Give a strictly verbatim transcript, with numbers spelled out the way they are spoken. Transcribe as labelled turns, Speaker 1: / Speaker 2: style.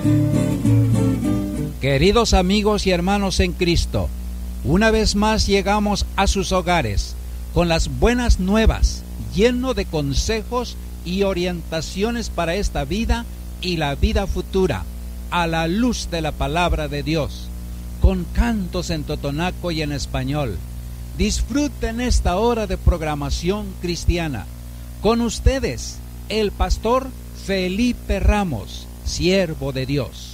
Speaker 1: Queridos amigos y hermanos en Cristo, una vez más llegamos a sus hogares con las buenas nuevas, lleno de consejos y orientaciones para esta vida y la vida futura, a la luz de la palabra de Dios, con cantos en totonaco y en español. Disfruten esta hora de programación cristiana. Con ustedes, el pastor Felipe Ramos, siervo de Dios.